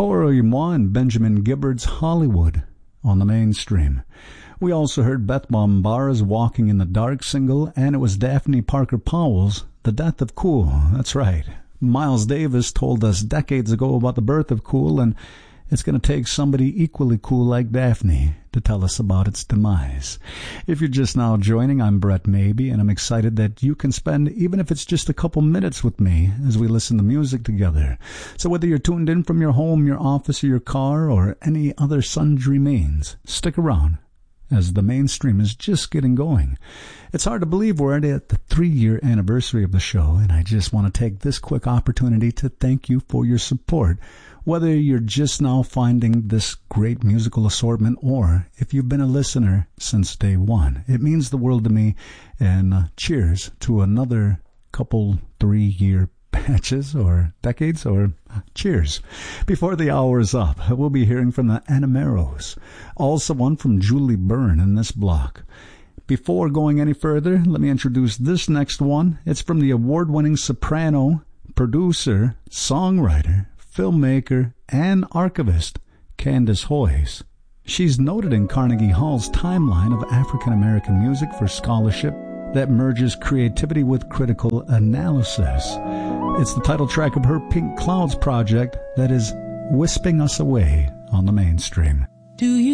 Toro y Moi and Benjamin Gibbard's Hollywood on the Mainstream. We also heard Beth Bombara's Walking in the Dark single, and it was Daphne Parker Powell's The Death of Cool. That's right. Miles Davis told us decades ago about the birth of cool, and it's going to take somebody equally cool like Daphne to tell us about its demise. If you're just now joining, I'm Brett Maybe, and I'm excited that you can spend, even if it's just a couple minutes with me, as we listen to music together. So whether you're tuned in from your home, your office, or your car, or any other sundry means, stick around, as the Mainstream is just getting going. It's hard to believe we're already at the 3-year anniversary of the show, and I just want to take this quick opportunity to thank you for your support. Whether you're just now finding this great musical assortment or if you've been a listener since day one, it means the world to me, and cheers to another couple 3-year patches or decades, or cheers. Before the hour is up, we'll be hearing from the Animeros, also one from Julie Byrne in this block. Before going any further, let me introduce this next one. It's from the award-winning soprano, producer, songwriter, filmmaker, and archivist, Candace Hoyes. She's noted in Carnegie Hall's timeline of African American music for scholarship that merges creativity with critical analysis. It's the title track of her Pink Clouds project that is wisping us away on the Mainstream. Do you